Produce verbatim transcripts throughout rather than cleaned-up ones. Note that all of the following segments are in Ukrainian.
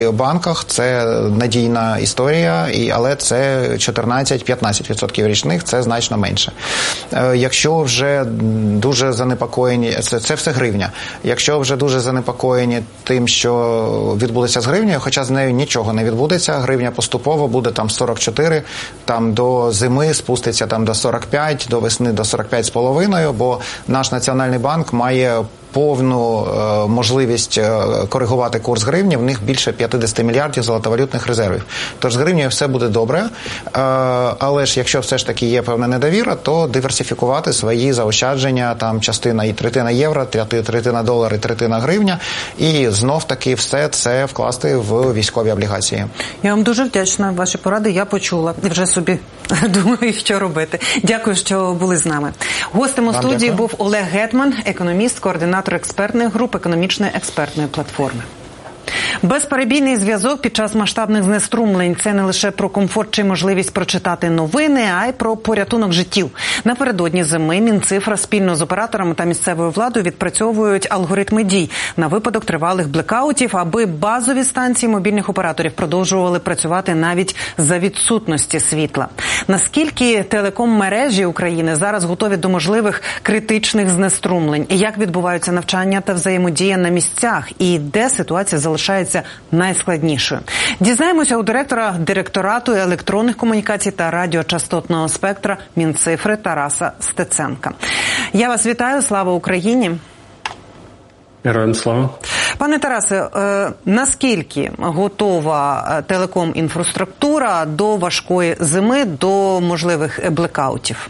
В банках це надійна історія, але це чотирнадцять-п'ятнадцять відсотків річних, це значно менше. Якщо вже дуже занепокоєні, це, це все гривня, якщо вже дуже занепокоєні тим, що відбудеться з гривнею, хоча з нею нічого не відбудеться, гривня поступово буде там сорок чотири, там до зими спуститься там до сорок п'ять, до весни до сорок п'ять з половиною, бо наш Національний банк має повну е, можливість е, коригувати курс гривні, в них більше п'ятдесят мільярдів золотовалютних резервів. Тож з гривнею все буде добре, е, але ж якщо все ж таки є певна недовіра, то диверсифікувати свої заощадження, там частина і третина євро, третина долар і третина гривня, і знов таки все це вкласти в військові облігації. Я вам дуже вдячна. Ваші поради я почула і вже собі думаю, що робити. Дякую, що були з нами. Гостем у студії дякую. Був Олег Гетман, економіст, координатор експертних груп економічної експертної платформи. Безперебійний зв'язок під час масштабних знеструмлень – це не лише про комфорт чи можливість прочитати новини, а й про порятунок життів. Напередодні зими Мінцифра спільно з операторами та місцевою владою відпрацьовують алгоритми дій на випадок тривалих блекаутів, аби базові станції мобільних операторів продовжували працювати навіть за відсутності світла. Наскільки телеком-мережі України зараз готові до можливих критичних знеструмлень? І як відбуваються навчання та взаємодія на місцях? І де ситуація залишається найскладнішою? Дізнаємося у директора директорату електронних комунікацій та радіочастотного спектра Мінцифри Тараса Стеценка. Я вас вітаю. Слава Україні! Героям слава! Пане Тарасе, наскільки готова телеком-інфраструктура до важкої зими, до можливих блекаутів?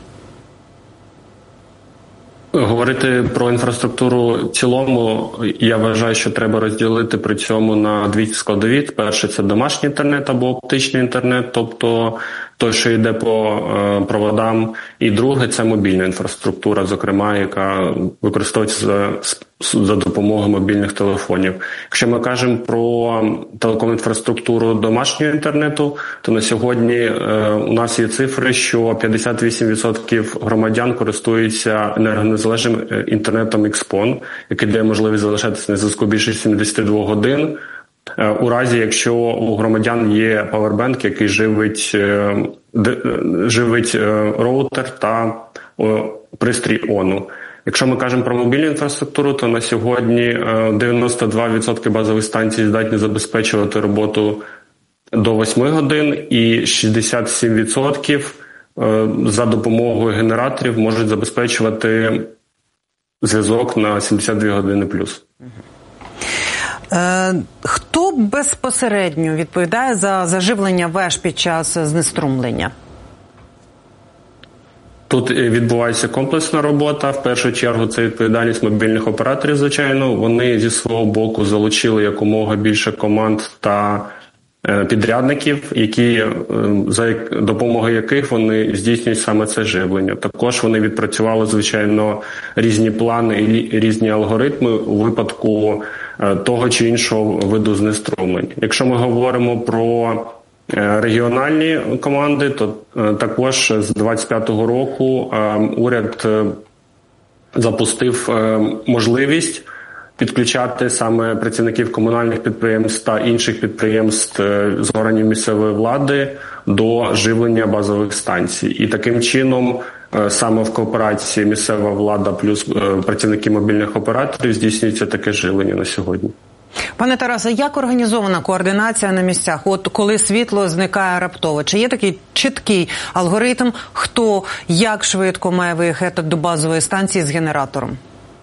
Говорити про інфраструктуру в цілому, я вважаю, що треба розділити при цьому на дві складові. Перше – це домашній інтернет або оптичний інтернет, тобто той, що йде по проводам. І друге – це мобільна інфраструктура, зокрема, яка використовується за, за допомогою мобільних телефонів. Якщо ми кажемо про телеком-інфраструктуру домашнього інтернету, то на сьогодні у нас є цифри, що п'ятдесят вісім відсотків громадян користуються енергонезалежним інтернетом Xpon, який дає можливість залишатися на зв'язку більше сімдесят дві годин, у разі, якщо у громадян є павербенк, який живить, живить роутер та пристрій ону. Якщо ми кажемо про мобільну інфраструктуру, то на сьогодні дев'яносто два відсотки базових станцій здатні забезпечувати роботу до восьми годин, і шістдесят сім відсотків за допомогою генераторів можуть забезпечувати зв'язок на сімдесят дві години плюс. Хто безпосередньо відповідає за заживлення веж під час знеструмлення? Тут відбувається комплексна робота. В першу чергу це відповідальність мобільних операторів, звичайно. Вони зі свого боку залучили якомога більше команд та підрядників, які, за допомогою яких вони здійснюють саме це живлення. Також вони відпрацювали, звичайно, різні плани і різні алгоритми у випадку того чи іншого виду знеструмлень. Якщо ми говоримо про регіональні команди, то також з двадцять п'ятого року уряд запустив можливість підключати саме працівників комунальних підприємств та інших підприємств з органів місцевої влади до живлення базових станцій. І таким чином саме в кооперації місцева влада плюс працівники мобільних операторів здійснюється таке живлення на сьогодні. Пане Тарасе, як організована координація на місцях? От коли світло зникає раптово, чи є такий чіткий алгоритм, хто як швидко має виїхати до базової станції з генератором?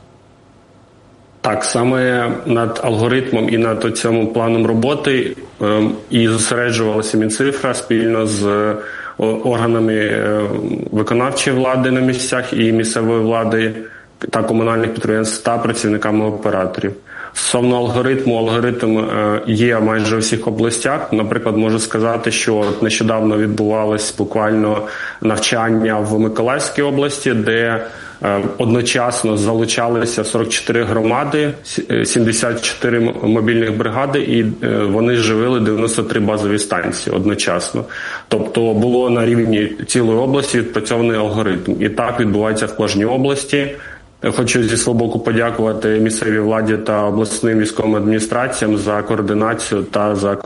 Так, саме над алгоритмом і над цим планом роботи е, і зосереджувалася Мінцифра спільно з органами е, виконавчої влади на місцях і місцевої влади та комунальних підприємств та працівниками операторів. Стосовно алгоритму, алгоритм е, є майже у всіх областях. Наприклад, можу сказати, що нещодавно відбувалось буквально навчання в Миколаївській області, де одночасно залучалися сорок чотири громади, сімдесят чотири мобільних бригади, і вони живили дев'яносто три базові станції одночасно. Тобто було на рівні цілої області відпрацьований алгоритм. І так відбувається в кожній області. Хочу зі свого боку подякувати місцевій владі та обласним військовим адміністраціям за координацію та за